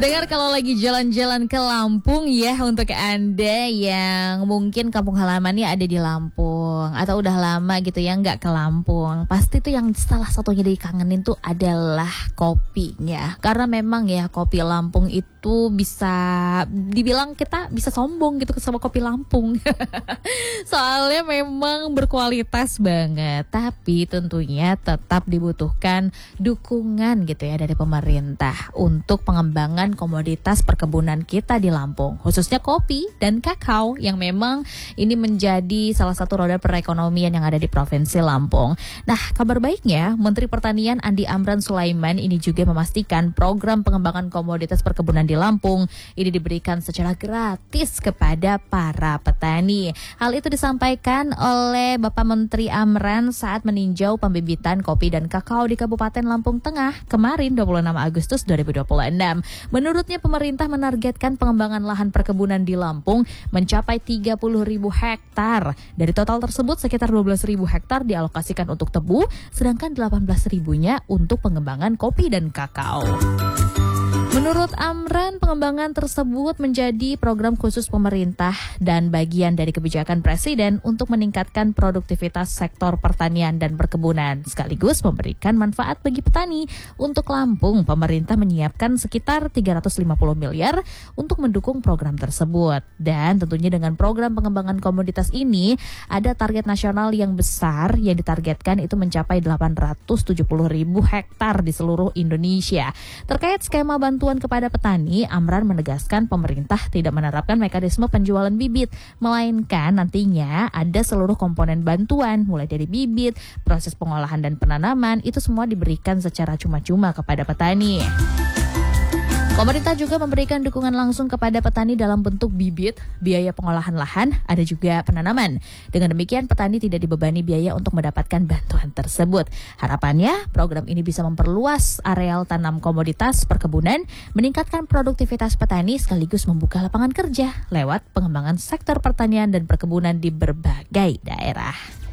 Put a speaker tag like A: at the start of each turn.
A: Dengar kalau lagi jalan-jalan ke Lampung ya, untuk Anda yang mungkin kampung halamannya ada di Lampung atau udah lama gitu ya nggak ke Lampung, pasti tuh yang salah satunya dikangenin tuh adalah kopinya. Karena memang ya kopi Lampung itu bisa dibilang kita bisa sombong gitu sama kopi Lampung. Soalnya memang berkualitas banget, tapi tentunya tetap dibutuhkan dukungan gitu ya dari pemerintah untuk pengembangan komoditas perkebunan kita di Lampung, khususnya kopi dan kakao yang memang ini menjadi salah satu roda perekonomian yang ada di Provinsi Lampung. Nah, kabar baiknya Menteri Pertanian Andi Amran Sulaiman ini juga memastikan program pengembangan komoditas perkebunan di Lampung ini diberikan secara gratis kepada para petani. Hal itu disampaikan oleh Bapak Menteri Amran saat meninjau pembibitan kopi dan kakao di Kabupaten Lampung Tengah kemarin 26 Agustus 2026. Menurutnya pemerintah menargetkan pengembangan lahan perkebunan di Lampung mencapai 30.000 hektar. Dari total tersebut sekitar 12.000 hektar dialokasikan untuk tebu, sedangkan 18.000-nya untuk pengembangan kopi dan kakao. Menurut Amran, pengembangan tersebut menjadi program khusus pemerintah dan bagian dari kebijakan Presiden untuk meningkatkan produktivitas sektor pertanian dan perkebunan, sekaligus memberikan manfaat bagi petani. Untuk Lampung, pemerintah menyiapkan sekitar 350 miliar untuk mendukung program tersebut. Dan tentunya dengan program pengembangan komoditas ini, ada target nasional yang besar yang ditargetkan itu mencapai 870.000 hektar di seluruh Indonesia. Terkait skema bantuan kepada petani, Amran menegaskan pemerintah tidak menerapkan mekanisme penjualan bibit, melainkan nantinya ada seluruh komponen bantuan, mulai dari bibit, proses pengolahan dan penanaman, itu semua diberikan secara cuma-cuma kepada petani. Pemerintah juga memberikan dukungan langsung kepada petani dalam bentuk bibit, biaya pengolahan lahan, ada juga penanaman. Dengan demikian petani tidak dibebani biaya untuk mendapatkan bantuan tersebut. Harapannya program ini bisa memperluas areal tanam komoditas perkebunan, meningkatkan produktivitas petani sekaligus membuka lapangan kerja lewat pengembangan sektor pertanian dan perkebunan di berbagai daerah.